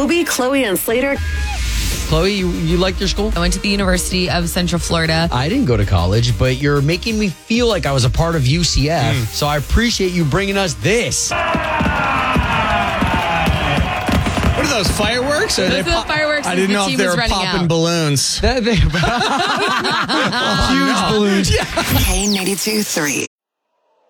Toby, Chloe, and Slater. Chloe, you like your school? I went to the University of Central Florida. I didn't go to college, but you're making me feel like I was a part of UCF. So I appreciate you bringing us this. What are those, fireworks? Those are the fireworks. I didn't know if they were popping balloons. Huge balloons. K82 3.